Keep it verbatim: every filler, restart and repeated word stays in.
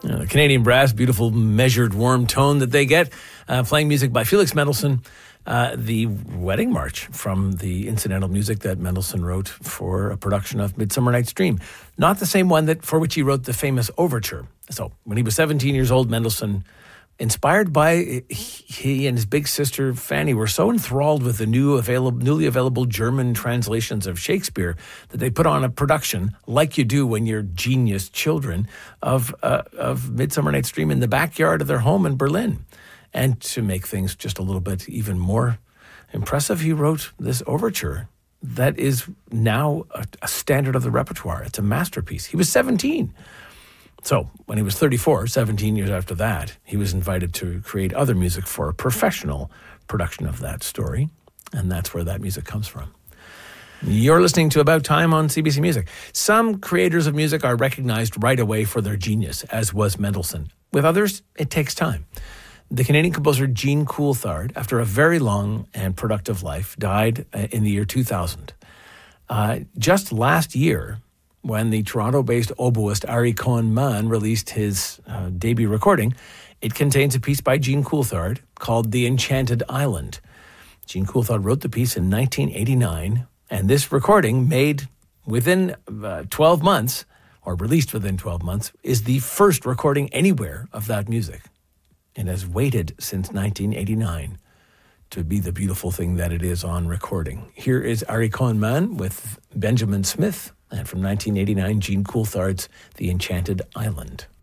Uh, the Canadian Brass, beautiful measured warm tone that they get. Uh, playing music by Felix Mendelssohn. Uh, the Wedding March from the incidental music that Mendelssohn wrote for a production of Midsummer Night's Dream. Not the same one that for which he wrote the famous overture. So when he was seventeen years old, Mendelssohn, inspired by he and his big sister Fanny, were so enthralled with the new available, newly available German translations of Shakespeare that they put on a production, like you do when you're genius children, of uh, of Midsummer Night's Dream in the backyard of their home in Berlin. And to make things just a little bit even more impressive, he wrote this overture that is now a, a standard of the repertoire. It's a masterpiece. He was seventeen. So when he was thirty-four, seventeen years after that, he was invited to create other music for a professional production of that story. And that's where that music comes from. You're listening to About Time on C B C Music. Some creators of music are recognized right away for their genius, as was Mendelssohn. With others, it takes time. The Canadian composer Jean Coulthard, after a very long and productive life, died in the year two thousand. Uh, just last year, when the Toronto-based oboist Ari Cohen-Mann released his uh, debut recording, it contains a piece by Jean Coulthard called The Enchanted Island. Jean Coulthard wrote the piece in nineteen eighty-nine, and this recording, made within uh, twelve months, or released within twelve months, is the first recording anywhere of that music. It has waited since nineteen eighty-nine to be the beautiful thing that it is on recording. Here is Ari Cohen-Mann with Benjamin Smith, and from nineteen eighty-nine, Jean Coulthard's The Enchanted Island.